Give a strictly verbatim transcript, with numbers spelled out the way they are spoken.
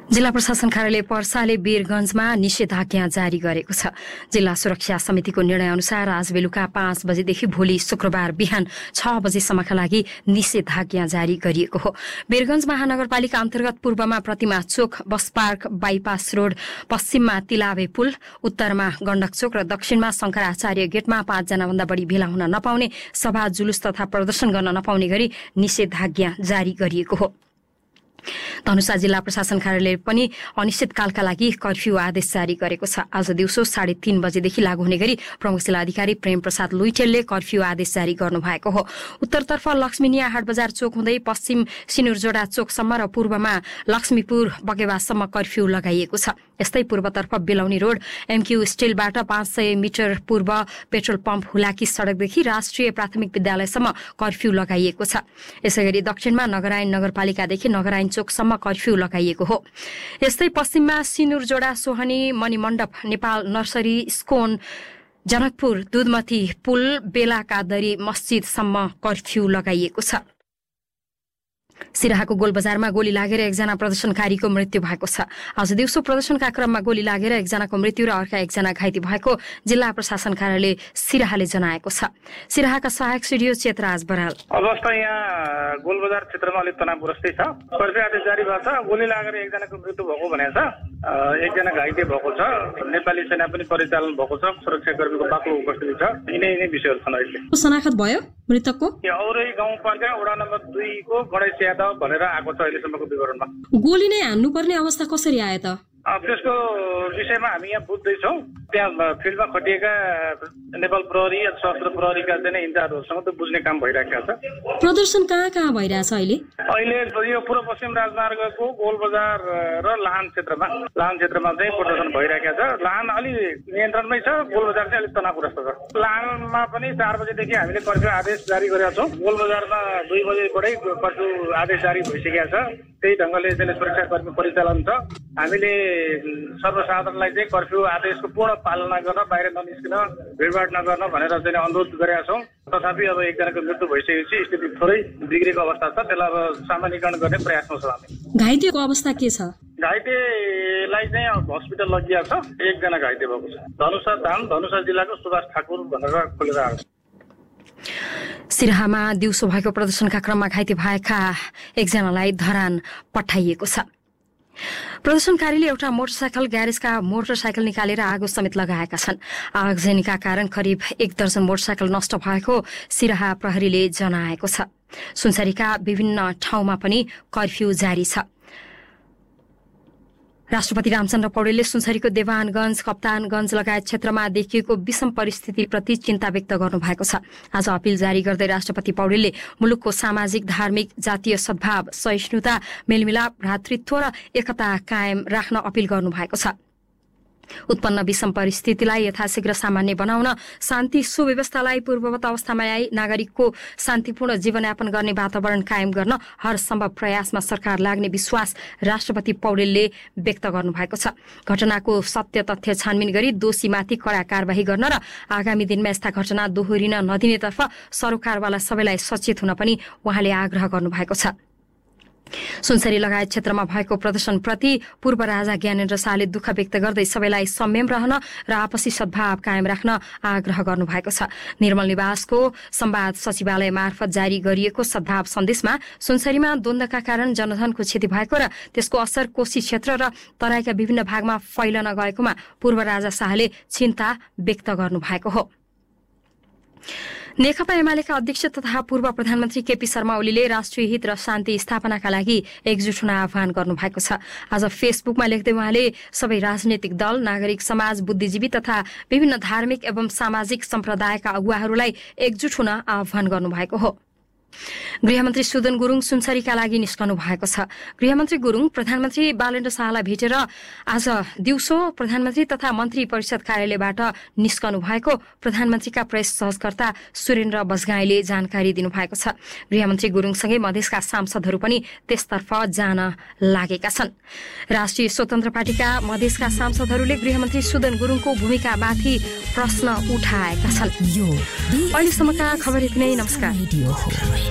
जिल्ला प्रशासन कार्यालय पर्साले वीरगञ्जमा निषेधाज्ञा जारी गरेको छ। जिल्ला सुरक्षा समितिको निर्णय अनुसार आज बेलुका पाँच बजेदेखि भोलि शुक्रबार बिहान छ बजेसम्मका लागि निषेधाज्ञा जारी गरिएको हो। वीरगञ्ज महानगरपालिका अन्तर्गत पूर्वमा प्रतिमा चोक, बस पार्क, बाइपास रोड, पश्चिममा तिलावे पुल, उत्तरमा गण्डक चोक र दक्षिणमा शंकराचार्य गेटमा पाँचजना भन्दा बढी भेला हुन नपाउने, सभा जुलुस तथा प्रदर्शन गर्न नपाउने गरी निषेधाज्ञा जारी गरिएको हो। धनुषा जिल्ला प्रशासन कार्यालय पनि अनिश्चितकालका लागि कर्फ्यू आदेश जारी गरेको छ। आज दिउँसो साढे तीन बजेदेखि लागू हुने गरी प्रमुख जिल्ला अधिकारी प्रेम प्रसाद लुइटेलले कर्फ्यू आदेश जारी गर्नुभएको हो। उत्तरतर्फ लक्ष्मीनिया हाटबजार चोक हुँदै पश्चिम सिनुरजोडा चोकसम्म र पूर्वमा लक्ष्मीपुर बगेवासम्म कर्फ्यू लगाइएको छ। यस्तै पूर्वतर्फ बेलौनी रोड, एमक्यू स्टिलबाट पाँच सय मिटर पूर्व पेट्रोल पम्प हुलाकी सड़कदेखि राष्ट्रिय प्राथमिक विद्यालयसम्म कर्फ्यू लगाइएको छ। यसैगरी दक्षिणमा नगरायन नगरपालिकादेखि नगरायन चोकसम्म कर्फ्यू लगाइएको हो। यस्तै पश्चिममा सिनुरजोडा, सोहनी, मणिमण्डप, नेपाल नर्सरी, स्कोन, जनकपुर, दुधमती पुल, बेलाकादरी मस्जिदसम्म कर्फ्यू लगाइएको छ। सिराहाको गोलबजारमा गोली लागेर एकजना प्रदर्शनकारीको मृत्यु भएको छ। आज दिउँसो प्रदर्शनका क्रममा गोली लागेर एकजनाको मृत्यु र अर्का एकजना घाइते भएको जिल्ला प्रशासन कार्यालय सिराहाले जनाएको छ। सिराहाका सहायक सिडिओ चेतराज बराल, अवस्था यहाँ गोलबजार क्षेत्रमा अलिक तनावग्रस्तै छ। कर्फ्यू आदेश जारी भएको छ। गोली लागेर एकजनाको मृत्यु भएको भनेको छ, एकजना घाइते भएको छ। नेपाली सेना पनि परिचालन भएको छ। सुरक्षाकर्मीको बाक्लो उपस्थिति छ। यिनै यिनै विषयहरू छन्। अहिले शनाखत भयो मृतकको? औरै गाउँपालिका वडा नम्बर दुई को गणेश यादव भनेर आएको छ अहिलेसम्मको विवरणमा। गोली नै हान्नुपर्ने अवस्था कसरी आयो त? त्यसको विषयमा हामी यहाँ बुझ्दैछौँ। त्यहाँ फिल्डमा खटिएका नेपाल प्रहरी, सशस्त्र प्रहरीका चाहिँ इन्चार्जहरूसँग त्यो बुझ्ने काम भइरहेको छ। प्रदर्शन कहाँ कहाँ भइरहेछ अहिले? अहिले यो पूर्व पश्चिम राजमार्गको गोलबजार र लाहान क्षेत्रमा लाहान क्षेत्रमा चाहिँ प्रदर्शन भइरहेको छ। लाहान अलि नियन्त्रणमै छ, गोलबजार चाहिँ अलिक तनावग्रस्त छ। लाहानमा पनि चार बजेदेखि हामीले कर्फ्यू आदेश जारी गरेका छौँ। गोलबजारमा दुई बजेबाटै कर्फ्यू आदेश जारी भइसकेको छ। त्यही ढङ्गले चाहिँ सुरक्षाकर्मी परिचालन छ। हामीले सर्वसाधारणलाई चाहिँ कर्फ्यू आदेशको पूर्ण पालना गर्न, बाहिर ननिस्किन, भिडभाड नगर्न भनेर चाहिँ अनुरोध गरेका छौँ। तथापि अब एकजनाको मृत्यु भइसकेपछि स्थिति थोरै बिग्रेको अवस्था छ। त्यसलाई अब सामान्यकरण गर्ने प्रयासमा छौँ हामी। घाइतेको अवस्था के छ? घाइतेलाई चाहिँ हस्पिटल लगिएको छ। एकजना घाइते भएको छ। धनुषा धाम, धनुषा जिल्लाको सुभाष ठाकुर भनेर खोलेर आएको छ। सिराहामा दिउँसो भएको प्रदर्शनका क्रममा घाइते भएका एकजनालाई धरान पठाइएको छ। प्रदर्शनकारीले एउटा मोटरसाइकल ग्यारेजका मोटरसाइकल निकालेर आगो समेत लगाएका छन्। आगजनीका कारण करिब एक दर्जन मोटरसाइकल नष्ट भएको सिराहा प्रहरीले जनाएको छ। सुनसरीका विभिन्न ठाउँमा पनि कर्फ्यू जारी छ। राष्ट्रपति रामचन्द्र पौडेलले सुनसरीको देवानगञ्ज, कप्तानगञ्ज लगायत क्षेत्रमा देखिएको विषम परिस्थितिप्रति चिन्ता व्यक्त गर्नुभएको छ। आज अपिल जारी गर्दै राष्ट्रपति पौडेलले मुलुकको सामाजिक, धार्मिक, जातीय सद्भाव, सहिष्णुता, मेलमिलाप, भ्रातृत्व र एकता कायम राख्न अपिल गर्नुभएको छ। उत्पन्न विषम परिस्थितिलाई यथाशीघ्र सामान्य बनाउन, शान्ति सुव्यवस्थालाई पूर्ववत अवस्थामा ल्याई नागरिकको शान्तिपूर्ण जीवनयापन गर्ने वातावरण कायम गर्न हर सम्भव प्रयासमा सरकार लाग्ने विश्वास राष्ट्रपति पौडेलले व्यक्त गर्नुभएको छ। घटनाको सत्य तथ्य छानबिन गरी दोषीमाथि कड़ा कारबाही गर्न र आगामी दिनमा यस्ता घटना दोहोरिन नदिनेतर्फ सरोकारवाला सबैलाई सचेत हुन पनि उहाँले आग्रह गर्नुभएको छ। सुनसरी लगायत क्षेत्रमा भएको प्रदर्शनप्रति पूर्व राजा ज्ञानेन्द्र शाहले दुःख व्यक्त गर्दै सबैलाई संयम रहन र आपसी सद्भाव कायम राख्न आग्रह गर्नुभएको छ। निर्मल निवासको संवाद सचिवालय मार्फत जारी गरिएको सद्भाव सन्देशमा सुनसरीमा द्वन्द्वका कारण जनधनको क्षति भएको र त्यसको असर कोशी क्षेत्र र तराईका विभिन्न भागमा फैलन गएकोमा पूर्व राजा शाहले चिन्ता व्यक्त गर्नुभएको हो। नेकपा एमालेका अध्यक्ष तथा पूर्व प्रधानमन्त्री केपी शर्मा ओलीले राष्ट्रिय हित र शान्ति स्थापनाका लागि एकजुट हुन आह्वान गर्नुभएको छ। आज फेसबुकमा लेख्दै उहाँले सबै राजनैतिक दल, नागरिक समाज, बुद्धिजीवी तथा विभिन्न धार्मिक एवं सामाजिक सम्प्रदायका अगुवाहरूलाई एकजुट हुन आह्वान गर्नुभएको हो। गृहमन्त्री सुदन गुरुङ सुनसरीका लागि निस्कनु भएको छ। गृहमन्त्री गुरुङ प्रधानमन्त्री बालेन्द्र शाहलाई भेटेर आज दिउँसो प्रधानमन्त्री तथा मन्त्री परिषद कार्यालयबाट निस्कनु भएको प्रधानमन्त्रीका प्रेस सहकर्ता सुरेन्द्र बजगाईले जानकारी दिनुभएको छ। गृहमन्त्री गुरुङसँगै मधेसका सांसदहरू पनि त्यसतर्फ जान लागेका छन्। राष्ट्रिय स्वतन्त्र पार्टीका मधेसका सांसदहरूले गृहमन्त्री सुदन गुरुङको भूमिकामाथि प्रश्न उठाएका छन्। अहिलेसम्मका खबर यति नै। नमस्कार।